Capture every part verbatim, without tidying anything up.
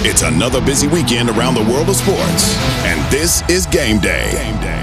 It's another busy weekend around the world of sports, and this is Game Day. Game Day.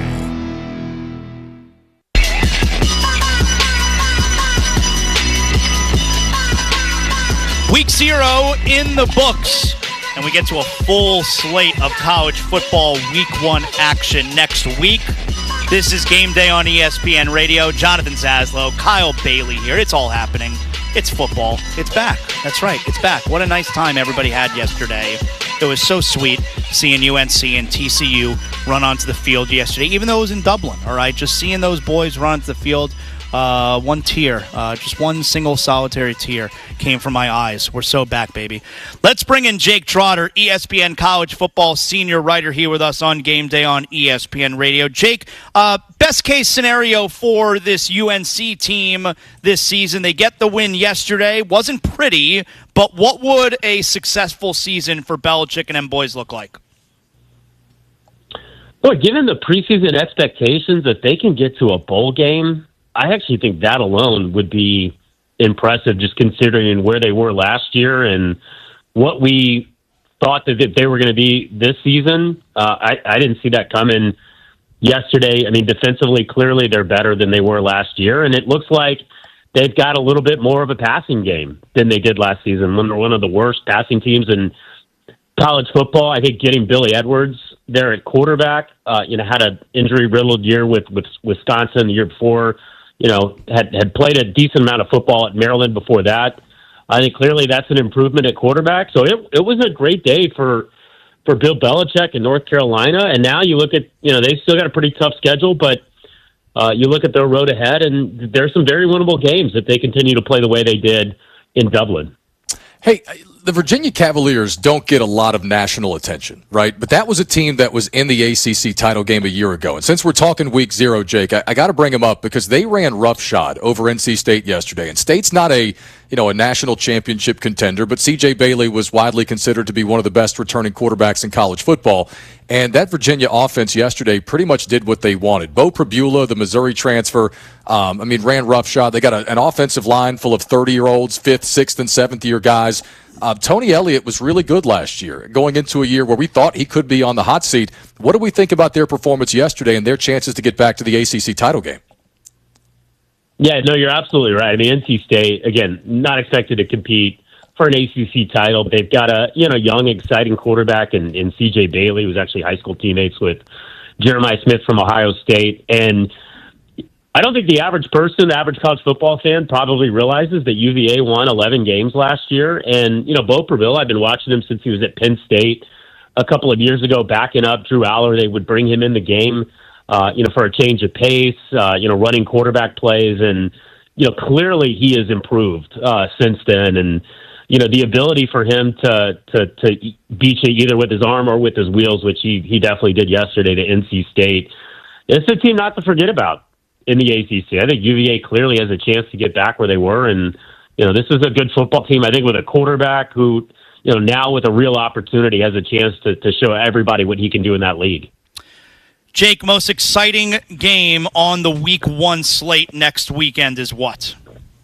Week zero in the books, and we get to a full slate of college football week one action next week. This is Game Day on E S P N Radio. Jonathan Zaslow, Kyle Bailey here. It's all happening. It's football. It's back. That's right. It's back. What a nice time everybody had yesterday. It was so sweet seeing U N C and T C U run onto the field yesterday, even though it was in Dublin, all right? Just seeing those boys run onto the field. Uh, one tear, uh, just one single solitary tear came from my eyes. We're so back, baby. Let's bring in Jake Trotter, E S P N college football senior writer, here with us on Game Day on E S P N Radio. Jake, uh, best case scenario for this U N C team this season. They get the win yesterday. Wasn't pretty, but what would a successful season for Belichick and them boys look like? Well, given the preseason expectations, if they can get to a bowl game, I actually think that alone would be impressive, just considering where they were last year and what we thought that they were going to be this season. Uh, I, I didn't see that coming yesterday. I mean, defensively, clearly they're better than they were last year, and it looks like they've got a little bit more of a passing game than they did last season when they're one of the worst passing teams in college football. I think getting Billy Edwards there at quarterback, uh, you know, had an injury-riddled year with, with Wisconsin the year before. You know, had, had played a decent amount of football at Maryland before that. I think clearly that's an improvement at quarterback. So it it was a great day for for Bill Belichick in North Carolina. And now you look at, you know, they still got a pretty tough schedule, but uh, you look at their road ahead, and there's some very winnable games if they continue to play the way they did in Dublin. Hey, the Virginia Cavaliers don't get a lot of national attention, right? But that was a team that was in the A C C title game a year ago. And since we're talking week zero, Jake, I, I got to bring them up because they ran roughshod over N C State yesterday. And State's not a, you know, a national championship contender, but C J Bailey was widely considered to be one of the best returning quarterbacks in college football. And that Virginia offense yesterday pretty much did what they wanted. Bo Prabula, the Missouri transfer, um, I mean, ran roughshod. They got a, an offensive line full of thirty-year-olds, fifth, sixth, and seventh-year guys. Uh, Tony Elliott was really good last year, going into a year where we thought he could be on the hot seat. What do we think about their performance yesterday and their chances to get back to the A C C title game? Yeah, no, you're absolutely right. I mean, N C State, again, not expected to compete for an A C C title. They've got a, you know, young, exciting quarterback in, in C J Bailey, who's actually high school teammates with Jeremiah Smith from Ohio State. And I don't think the average person, the average college football fan, probably realizes that U V A won eleven games last year. And, you know, Bo Prabula, I've been watching him since he was at Penn State a couple of years ago, backing up Drew Aller. They would bring him in the game, uh, you know, for a change of pace, uh, you know, running quarterback plays. And, you know, clearly he has improved uh, since then. And, you know, the ability for him to, to, to beat you either with his arm or with his wheels, which he, he definitely did yesterday to N C State. It's a team not to forget about in the A C C. I think U V A clearly has a chance to get back where they were. And, you know, this is a good football team, I think, with a quarterback who, you know, now with a real opportunity has a chance to, to show everybody what he can do in that league. Jake, most exciting game on the week one slate next weekend is what?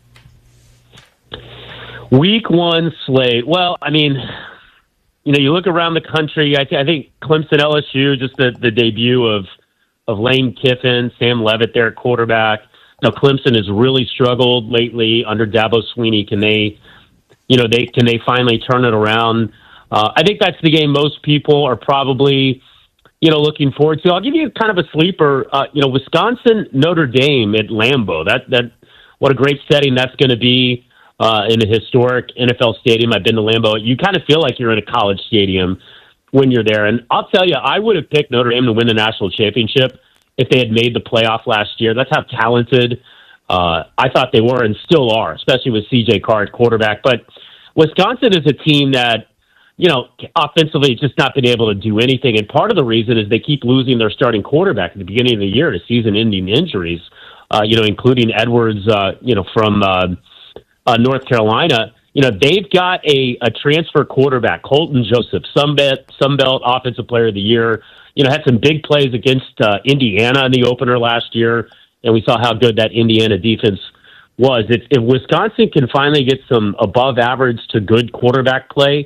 Week one slate. Well, I mean, you know, you look around the country, I, th- I think Clemson L S U, just the, the debut of of Lane Kiffin, Sam Levitt there at quarterback. Now Clemson has really struggled lately under Dabo Swinney. Can they, you know, they can they finally turn it around? Uh, I think that's the game most people are probably, you know, looking forward to. I'll give you kind of a sleeper. Uh, you know, Wisconsin Notre Dame at Lambeau. That that what a great setting that's going to be uh, in a historic N F L stadium. I've been to Lambeau. You kind of feel like you're in a college stadium when you're there. And I'll tell you, I would have picked Notre Dame to win the national championship if they had made the playoff last year. That's how talented uh, I thought they were and still are, especially with C J Carr at quarterback. But Wisconsin is a team that, you know, offensively has just not been able to do anything. And part of the reason is they keep losing their starting quarterback at the beginning of the year to season-ending injuries, uh, you know, including Edwards, uh, you know, from uh, uh, North Carolina. You know, they've got a, a transfer quarterback, Colton Joseph, Sunbelt, Sunbelt Offensive Player of the Year. You know, had some big plays against uh, Indiana in the opener last year, and we saw how good that Indiana defense was. If, if Wisconsin can finally get some above average to good quarterback play,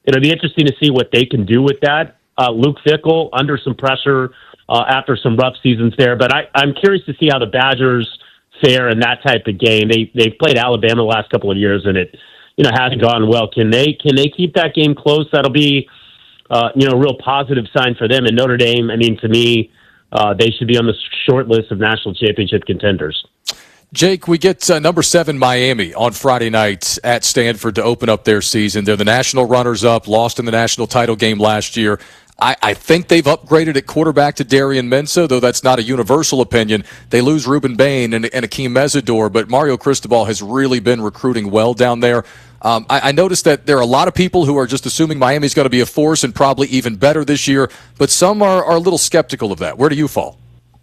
it'll be interesting to see what they can do with that. Uh, Luke Fickell under some pressure uh, after some rough seasons there, but I, I'm curious to see how the Badgers fare in that type of game. They they've played Alabama the last couple of years, and it you know hasn't gone well. Can they can they keep that game close? That'll be uh, you know a real positive sign for them. And Notre Dame, I mean, to me, uh, they should be on the short list of national championship contenders. Jake, we get uh, number seven Miami on Friday night at Stanford to open up their season. They're the national runners-up, lost in the national title game last year. I, I think they've upgraded at quarterback to Darian Mensah, though that's not a universal opinion. They lose Ruben Bain and, and Akeem Mesidor, but Mario Cristobal has really been recruiting well down there. Um, I, I noticed that there are a lot of people who are just assuming Miami's going to be a force and probably even better this year, but some are, are a little skeptical of that. Where do you fall?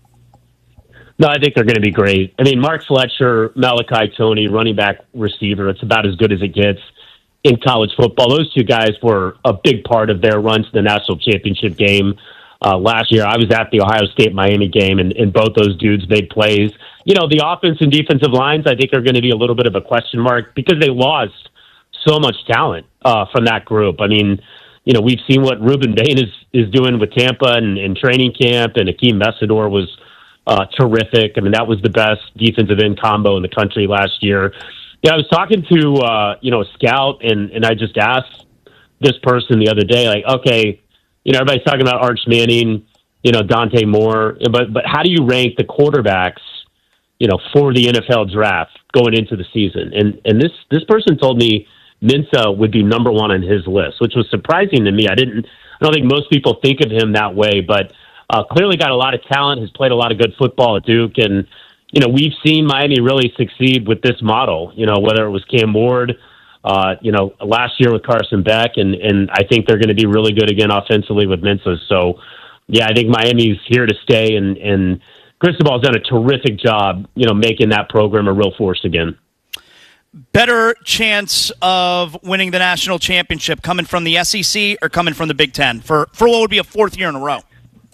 No, I think they're going to be great. I mean, Mark Fletcher, Malachi Toney, running back receiver, it's about as good as it gets in college football. Those two guys were a big part of their run to the national championship game uh, last year. I was at the Ohio State-Miami game, and, and both those dudes made plays. You know, the offense and defensive lines, I think, are going to be a little bit of a question mark because they lost so much talent uh, from that group. I mean, you know, we've seen what Ruben Bain is, is doing with Tampa and, and training camp, and Akeem Mesidor was Uh, terrific. I mean, that was the best defensive end combo in the country last year. Yeah, I was talking to, uh, you know, a scout, and, and I just asked this person the other day, like, okay, you know, everybody's talking about Arch Manning, you know, Dante Moore, but but how do you rank the quarterbacks, you know, for the N F L draft going into the season? And and this this person told me Mensah would be number one on his list, which was surprising to me. I didn't, I don't think most people think of him that way, but Uh, clearly got a lot of talent, has played a lot of good football at Duke. And, you know, we've seen Miami really succeed with this model, you know, whether it was Cam Ward, uh, you know, last year with Carson Beck. And, and I think they're going to be really good again offensively with Mensah. So, yeah, I think Miami's here to stay. And, and Cristobal's done a terrific job, you know, making that program a real force again. Better chance of winning the national championship coming from the S E C or coming from the Big Ten for, for what would be a fourth year in a row?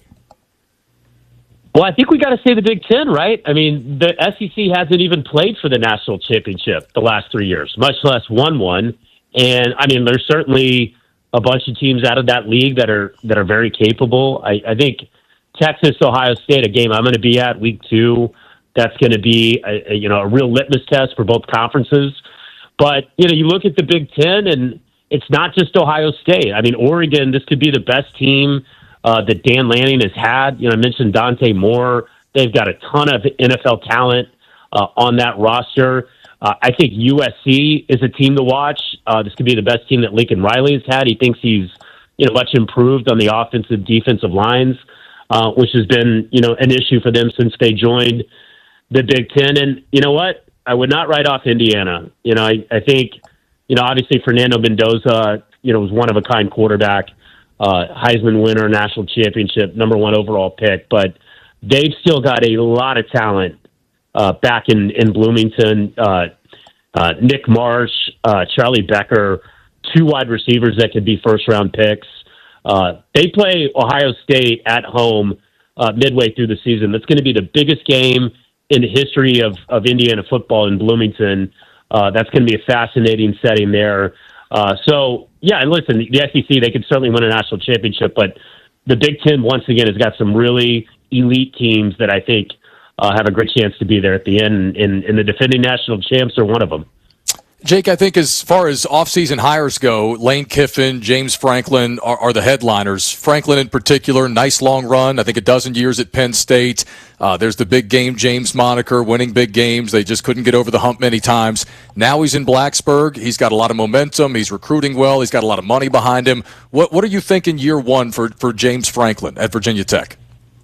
Well, I think we got to say the Big Ten, right? I mean, the S E C hasn't even played for the national championship the last three years, much less won one. And I mean, there's certainly a bunch of teams out of that league that are that are very capable. I, I think Texas, Ohio State, a game I'm going to be at week two. That's going to be a, a, you know a real litmus test for both conferences. But you know, you look at the Big Ten, and it's not just Ohio State. I mean, Oregon. This could be the best team Uh, that Dan Lanning has had. You know, I mentioned Dante Moore. They've got a ton of N F L talent uh, on that roster. Uh, I think U S C is a team to watch. Uh, this could be the best team that Lincoln Riley has had. He thinks he's, you know, much improved on the offensive, defensive lines, uh, which has been, you know, an issue for them since they joined the Big Ten. And you know what? I would not write off Indiana. You know, I, I think, you know, obviously Fernando Mendoza, you know, was one of a kind quarterback. Uh, Heisman winner, national championship, number one overall pick, but they've still got a lot of talent uh, back in, in Bloomington. Uh, uh, Nick Marsh, uh, Charlie Becker, two wide receivers that could be first-round picks. Uh, they play Ohio State at home uh, midway through the season. That's going to be the biggest game in the history of, of Indiana football in Bloomington. Uh, that's going to be a fascinating setting there. Uh, so, yeah, and listen, the S E C, they could certainly win a national championship, but the Big Ten, once again, has got some really elite teams that I think uh, have a great chance to be there at the end, and, and the defending national champs are one of them. Jake, I think as far as offseason hires go, Lane Kiffin, James Franklin are, are the headliners. Franklin in particular, nice long run. I think a dozen years at Penn State. Uh, there's the big game James moniker, winning big games. They just couldn't get over the hump many times. Now he's in Blacksburg. He's got a lot of momentum. He's recruiting well. He's got a lot of money behind him. What What are you thinking year one for, for James Franklin at Virginia Tech?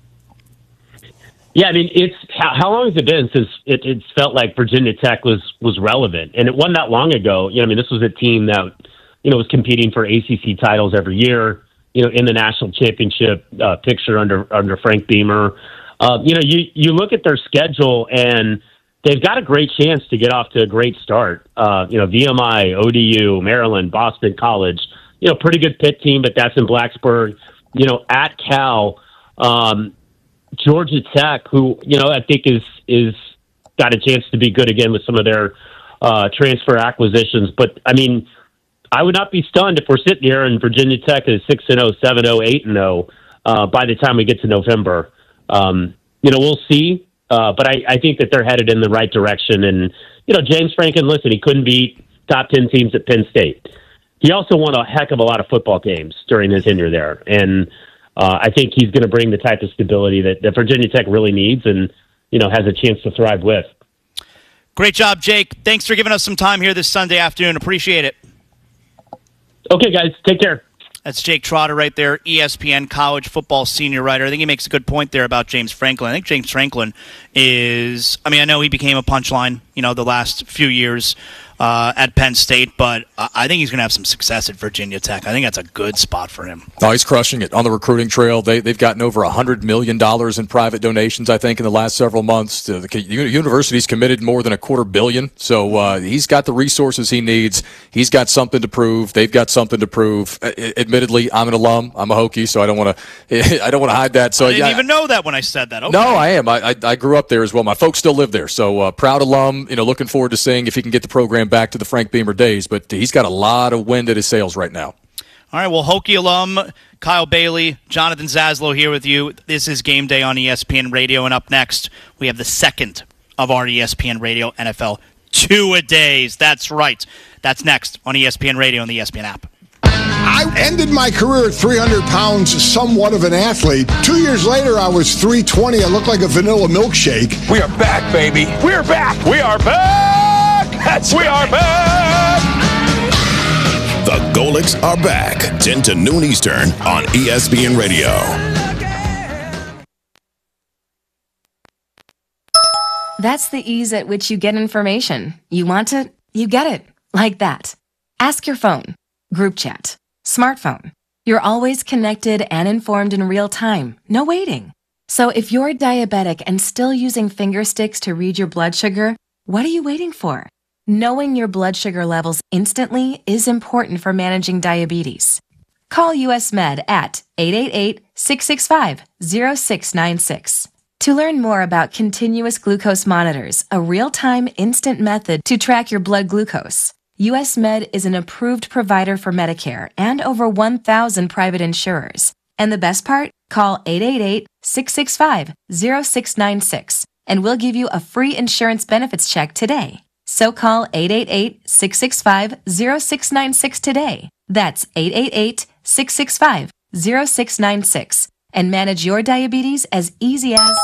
Yeah, I mean, it's how, how long has it been since it, it's felt like Virginia Tech was was relevant, and it wasn't that long ago. You know, I mean, this was a team that you know was competing for A C C titles every year. You know, in the national championship uh, picture under under Frank Beamer. Uh, you know, you you look at their schedule, and they've got a great chance to get off to a great start. Uh, you know, V M I, O D U, Maryland, Boston College. You know, pretty good Pitt team, but that's in Blacksburg. You know, at Cal. Um, Georgia Tech, who, you know, I think is is got a chance to be good again with some of their uh, transfer acquisitions. But, I mean, I would not be stunned if we're sitting here and Virginia Tech is six and oh, seven and oh, eight and oh uh, by the time we get to November. Um, you know, we'll see. Uh, but I, I think that they're headed in the right direction. And, you know, James Franklin, listen, he couldn't beat top ten teams at Penn State. He also won a heck of a lot of football games during his tenure there. And uh, I think he's going to bring the type of stability that, that Virginia Tech really needs and, you know, has a chance to thrive with. Great job, Jake. Thanks for giving us some time here this Sunday afternoon. Appreciate it. Okay, guys. Take care. That's Jake Trotter right there, E S P N college football senior writer. I think he makes a good point there about James Franklin. I think James Franklin is, I mean, I know he became a punchline, you know, the last few years uh, at Penn State, but I think he's going to have some success at Virginia Tech. I think that's a good spot for him. Oh, he's crushing it on the recruiting trail. They, they've gotten over one hundred million dollars in private donations, I think, in the last several months. The university's committed more than a quarter billion, so uh, he's got the resources he needs. He's got something to prove. They've got something to prove. Admittedly, I'm an alum. I'm a Hokie, so I don't want to I don't want to hide that. So I didn't yeah, even know that when I said that. Okay. No, I am. I, I I grew up there as well. My folks still live there, so uh, proud alum. You know, looking forward to seeing if he can get the program back to the Frank Beamer days. But he's got a lot of wind at his sails right now. All right, well, Hokie alum Kyle Bailey, Jonathan Zaslow here with you. This is Game Day on E S P N Radio, and up next we have the second of our E S P N Radio N F L two-a-days. That's right. That's next on E S P N Radio and the E S P N app. I ended my career at three hundred pounds, somewhat of an athlete. Two years later, I was three twenty. I looked like a vanilla milkshake. We are back, baby. We are back. We are back. That's we are back. The Golics are back, ten to noon Eastern on E S P N Radio. That's the ease at which you get information. You want it, you get it. Like that. Ask your phone. Group chat. Smartphone. You're always connected and informed in real time. No waiting. So if you're diabetic and still using finger sticks to read your blood sugar, what are you waiting for? Knowing your blood sugar levels instantly is important for managing diabetes. Call U S Med at eight eight eight, six six five, zero six nine six. To learn more about continuous glucose monitors, a real-time instant method to track your blood glucose, U S Med is an approved provider for Medicare and over one thousand private insurers. And the best part? Call eight eight eight, six six five, zero six nine six and we'll give you a free insurance benefits check today. So call eight eight eight, six six five, zero six nine six today. That's eight eight eight, six six five, zero six nine six and manage your diabetes as easy as...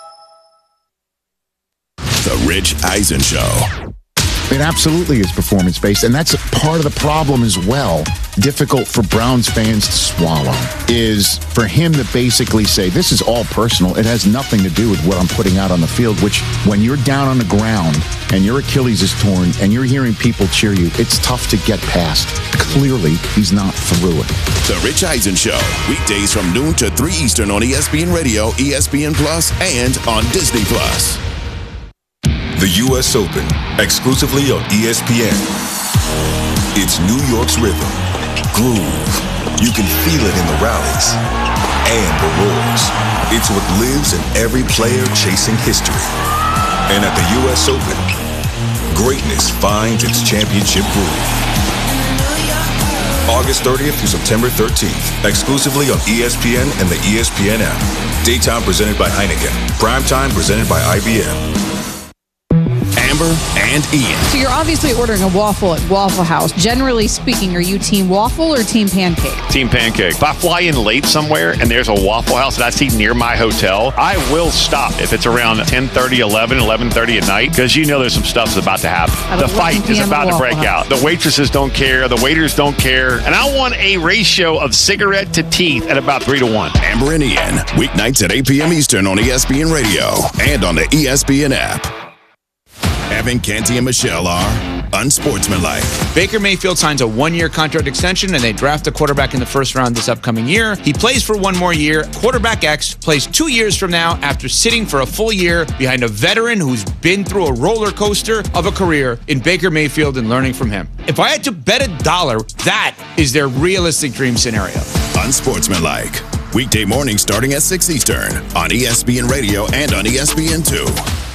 The Rich Eisen Show. It absolutely is performance-based, and that's part of the problem as well. Difficult for Browns fans to swallow is for him to basically say, this is all personal. It has nothing to do with what I'm putting out on the field, which when you're down on the ground and your Achilles is torn and you're hearing people cheer you, it's tough to get past. Clearly, he's not through it. The Rich Eisen Show, weekdays from noon to three Eastern on E S P N Radio, E S P N Plus, and on Disney Plus. The U S Open, exclusively on E S P N. It's New York's rhythm, groove. You can feel it in the rallies and the roars. It's what lives in every player chasing history. And at the U S Open, greatness finds its championship groove. August thirtieth through September thirteenth, exclusively on E S P N and the E S P N app. Daytime presented by Heineken. Primetime presented by I B M. Amber and Ian. So you're obviously ordering a waffle at Waffle House. Generally speaking, are you team waffle or team pancake? Team pancake. If I fly in late somewhere and there's a Waffle House that I see near my hotel, I will stop if it's around ten thirty, eleven, eleven thirty at night, because you know there's some stuff that's about to happen. The fight is about to break out. The waitresses don't care. The waiters don't care. And I want a ratio of cigarette to teeth at about three to one. Amber and Ian, weeknights at eight p.m. Eastern on E S P N Radio and on the E S P N app. Evan Canty and Michelle are unsportsmanlike. Baker Mayfield signs a one-year contract extension, and they draft a quarterback in the first round this upcoming year. He plays for one more year. Quarterback X plays two years from now after sitting for a full year behind a veteran who's been through a roller coaster of a career in Baker Mayfield and learning from him. If I had to bet a dollar, that is their realistic dream scenario. Unsportsmanlike. Weekday morning starting at six Eastern on E S P N Radio and on E S P N two.